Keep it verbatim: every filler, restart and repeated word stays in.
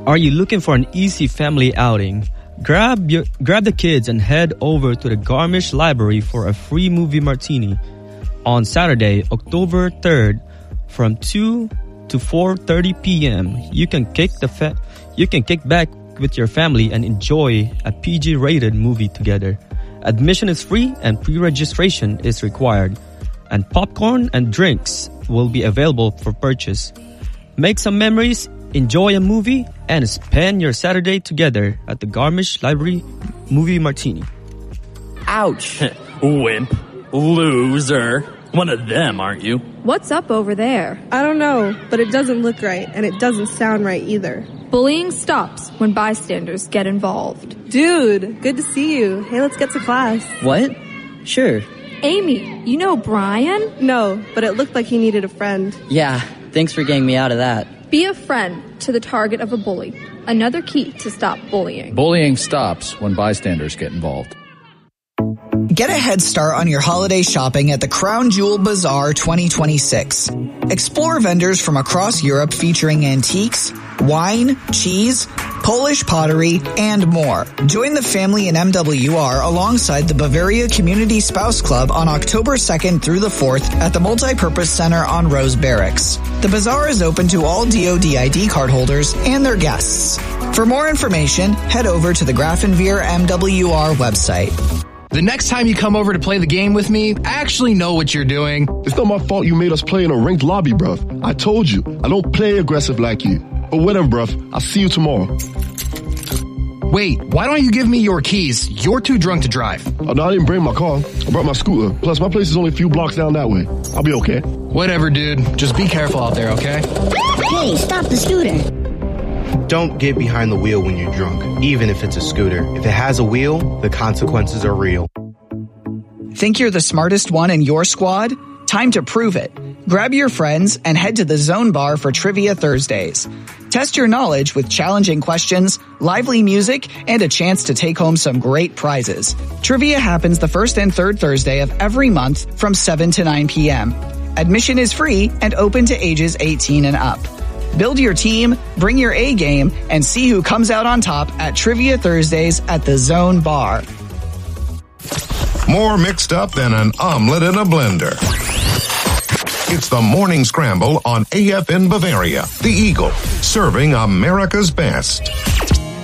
Are you looking for an easy family outing? Grab your grab the kids and head over to the Garmisch Library for a free movie martini on Saturday, October third from two to four thirty p.m. You can kick the fa- you can kick back with your family and enjoy a P G-rated movie together. Admission is free and pre-registration is required, and popcorn and drinks will be available for purchase. Make some memories, enjoy a movie, and spend your Saturday together at the Garmisch Library Movie Martini. Ouch. Wimp. Loser. One of them, aren't you? What's up over there? I don't know, but it doesn't look right, and it doesn't sound right either. Bullying stops when bystanders get involved. Dude, good to see you. Hey, let's get to class. What? Sure. Amy, you know Brian? No, but it looked like he needed a friend. Yeah, thanks for getting me out of that. Be a friend to the target of a bully. Another key to stop bullying. Bullying stops when bystanders get involved. Get a head start on your holiday shopping at the Crown Jewel Bazaar twenty twenty-six. Explore vendors from across Europe featuring antiques, wine, cheese, Polish pottery, and more. Join the family in M W R alongside the Bavaria Community Spouse Club on October second through the fourth at the Multipurpose Center on Rose Barracks. The bazaar is open to all D O D I D card holders and their guests. For more information, head over to the Grafenveer M W R website. The next time you come over to play the game with me, I actually know what you're doing. It's not my fault you made us play in a ranked lobby, bruv. I told you, I don't play aggressive like you. But whatever, bruv. I'll see you tomorrow. Wait, why don't you give me your keys? You're too drunk to drive. Oh, no, I didn't bring my car. I brought my scooter. Plus, my place is only a few blocks down that way. I'll be okay. Whatever, dude. Just be careful out there, okay? Hey, stop the scooter. Don't get behind the wheel when you're drunk, even if it's a scooter. If it has a wheel, the consequences are real. Think you're the smartest one in your squad? Time to prove it. Grab your friends and head to the Zone Bar for Trivia Thursdays. Test your knowledge with challenging questions, lively music, and a chance to take home some great prizes. Trivia happens the first and third Thursday of every month from seven to nine p.m. Admission is free and open to ages eighteen and up. Build your team, bring your A game, and see who comes out on top at Trivia Thursdays at the Zone Bar. More mixed up than an omelet in a blender. It's the Morning Scramble on A F N Bavaria, the Eagle, serving America's best.